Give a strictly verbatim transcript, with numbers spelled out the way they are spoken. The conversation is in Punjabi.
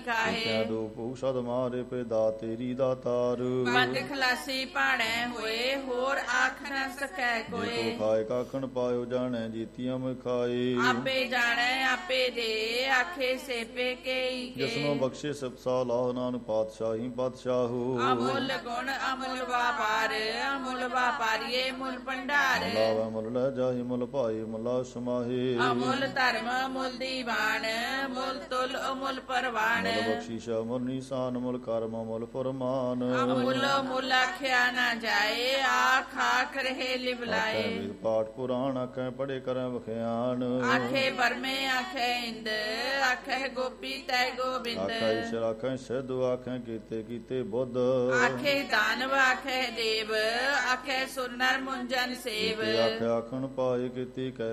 ਕਾਹੇ। ਦੂਪ ਸਦ ਮਾਰੇ ਪੇ ਦਾ ਤੇਰੀ ਦਾਤਾਰ। ਬੰਦ ਖਲਾਸੀ ਭਾਣੈ ਹੋਏ ਹੋਰ ਆਖ ਨ ਸਕੈ ਕੋਏ। ਖਾਏ ਕਾਖਣ ਪਾਇਓ ਜਾਣੈ ਜੀਤੀਆਂ ਮੈਂ ਖਾਏ। ਆਪੇ ਜਾਣੈ ਆਪੇ ਦੇ ਆਖੇ ਸੇਪੇ ਕੇਈ ਕੇ। ਜਿਸਨੂੰ ਬਖਸ਼ੇ ਸਬਸਾ ਲਾਹ ਨਾਨਕ ਪਾਤਸ਼ਾਹੀ ਪਾਤਸ਼ਾਹੂ। ਅਮੁੱਲ ਗੁਣ ਅਮੁੱਲ ਵਾਪਾਰ ਅਮੁੱਲ ਵਾਪਾਰੀਏ ਮੁੱਲ ਭੰਡਾਰ। ਲਾਵੇ ਮੁੱਲ ਲੈ ਜਾਹੀ ਮੁੱਲ ਭਾਈ ਮੁੱਲਾ ਸਮਾਹੇ। ਅਮੁੱਲ ਧਰਮ ਮੁੱਲ ਦੀਵਾਨ ਮੁੱਲ ਤੁਲ ਅਮੁੱਲ ਪਰਵਾਨ। ਬਖਸ਼ੀਸ਼ ਮੁੱਲ ਨਿਸ਼ਾਨ ਮੁੱਲ ਕਰਮ ਮੁੱਲ ਫਰਮਾਨ। ਅਮੁੱਲ ਮੁੱਲ ਆਖਿਆ ਨਾ ਜਾਏ ਆਖ ਆਖ ਰਹੇ ਲਿਵਲਾਏ। ਪਾਠ ਪੁਰਾਣ ਆਖੇ ਪੜੇ ਕਰੇ ਵਖਿਆਨ। ਆਖੇ ਬਰਮੇ ਆਖੇ ਇੰਦ ਆਖੇ ਗੋਪੀ ਤੈ ਗੋਬਿੰਦ। ਆਖੇ ਈਸ਼ਰ ਆਖੇ ਸਿੱਧੂ ਆਖੇ ਕੀਤੇ ਕੀਤੇ ਬੁੱਧ। ਆਖੇ ਦਾਨਵ ਆਖੇ ਦੇਵ ਆਖੇ ਸੁਨਰ ਮੁੰਜਨ ਸੇਵ। ਆਖੇ ਆਖਣ ਪਾਏ ਕੀਤੀ ਕਹਿ